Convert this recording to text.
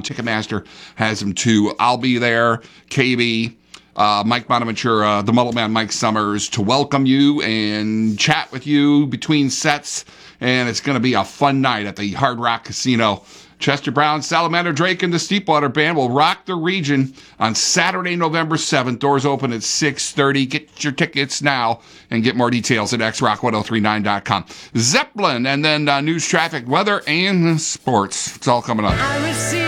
Ticketmaster has them too. I'll be there. KB, Mike Bonaventura, the Mullet Man Mike Summers, to welcome you and chat with you between sets. And it's going to be a fun night at the Hard Rock Casino. Chester Brown, Salamander Drake, and the Steepwater Band will rock the region on Saturday, November 7th. Doors open at 6:30. Get your tickets now and get more details at xrock1039.com. Zeppelin, and then news, traffic, weather, and sports. It's all coming up.